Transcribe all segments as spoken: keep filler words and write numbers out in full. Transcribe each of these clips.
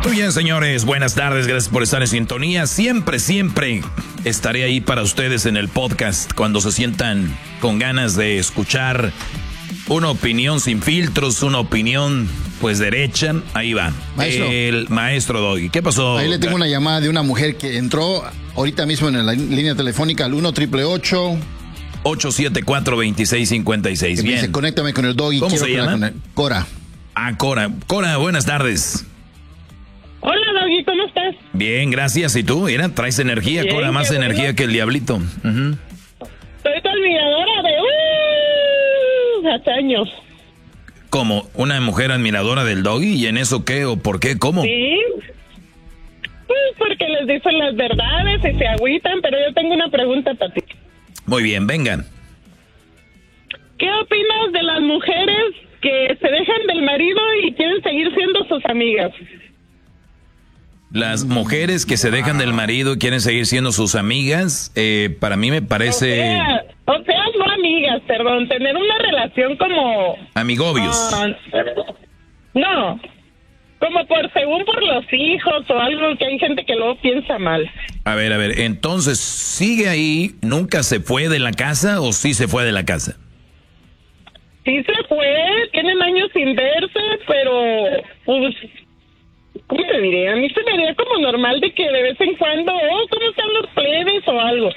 Muy bien, señores, buenas tardes, gracias por estar en sintonía. Siempre, siempre estaré ahí para ustedes en el podcast cuando se sientan con ganas de escuchar una opinión sin filtros, una opinión pues derecha. Ahí va, maestro. El maestro Doggy. ¿Qué pasó? Ahí le tengo una llamada de una mujer que entró ahorita mismo en la línea telefónica al uno, triple ocho ocho siete cuatro, dos seis cinco seis. Bien. Dice, conéctame con el Doggy. ¿Cómo quiero se llama? con el... Cora. Ah, Cora. Cora, buenas tardes. Hola, Doggy, ¿cómo estás? Bien, gracias. ¿Y tú? Mira, traes energía, Bien, Cora, más bueno. energía que el diablito. Uh-huh. Soy tu admiradora de uh, hace años. ¿Cómo? ¿Una mujer admiradora del Doggy? ¿Y en eso qué? ¿O por qué? ¿Cómo? Sí. Pues porque les dicen las verdades y se agüitan, pero yo tengo una pregunta para ti. Muy bien, vengan. ¿Qué opinas de las mujeres que se dejan del marido y quieren seguir siendo sus amigas? Las mujeres que se dejan del marido y quieren seguir siendo sus amigas, eh, para mí me parece... O sea, o sea, no amigas, perdón, tener una relación como... Amigobios. Uh, no, como por según por los hijos o algo, que hay gente que luego piensa mal. A ver, a ver, entonces, ¿sigue ahí? ¿Nunca se fue de la casa o sí se fue de la casa? Sí se fue, tienen años sin verse, pero pues, ¿cómo te diré? A mí se me haría como normal de que de vez en cuando, oh, ¿cómo están los plebes o algo?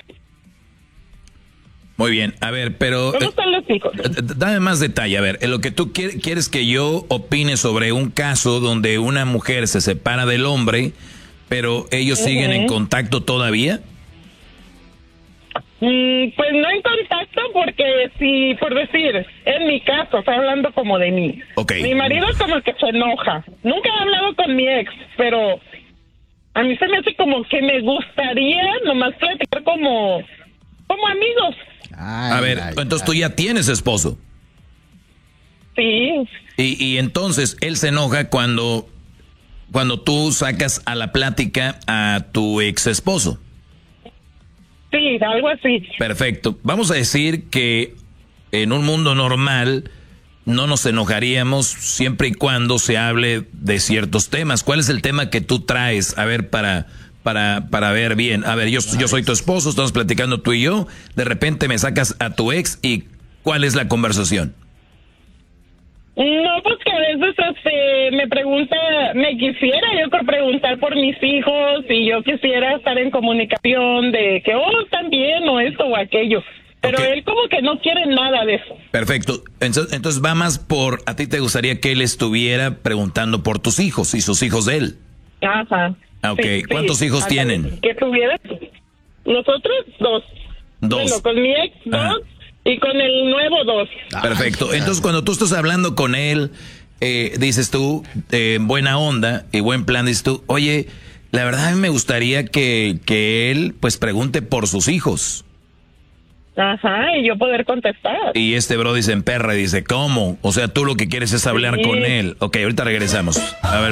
Muy bien, a ver, pero... ¿Cómo están los hijos? Eh, dame más detalle, a ver, en lo que tú quieres, quieres que yo opine sobre un caso donde una mujer se separa del hombre, pero ellos uh-huh. siguen en contacto todavía. Mm, pues no en contacto porque si, por decir, en mi caso, estoy hablando como de mí. Okay. Mi marido como que se enoja. Nunca he hablado con mi ex, pero a mí se me hace como que me gustaría nomás platicar como, como amigos. Ay, a ver, ay, entonces ay. tú ya tienes esposo. Sí. Y, y entonces él se enoja cuando, cuando tú sacas a la plática a tu ex esposo. Sí, algo así. Perfecto. Vamos a decir que en un mundo normal no nos enojaríamos siempre y cuando se hable de ciertos temas. ¿Cuál es el tema que tú traes? A ver, para, para, para ver bien. A ver, yo, yo soy tu esposo, estamos platicando tú y yo. De repente me sacas a tu ex y ¿cuál es la conversación? No, pues que a veces este, me pregunta, me quisiera yo por preguntar por mis hijos y yo quisiera estar en comunicación de que, oh, están bien o esto o aquello. Pero okay. Él como que no quiere nada de eso. Perfecto. Entonces, entonces va más por, a ti te gustaría que él estuviera preguntando por tus hijos y sus hijos de él. Ajá. Ok. Sí, ¿Cuántos sí. hijos Ajá. tienen? Que tuviera. Nosotros dos. Dos. Bueno, con mi ex Ajá. dos. Y con el nuevo dos. Perfecto. Entonces, cuando tú estás hablando con él, eh, dices tú, eh, buena onda y buen plan, dices tú, oye, la verdad a mí me gustaría que, que él, pues, pregunte por sus hijos. Ajá, y yo poder contestar. Y este bro dice en perra, dice, ¿cómo? O sea, tú lo que quieres es hablar Sí. con él. Ok, ahorita regresamos. A ver.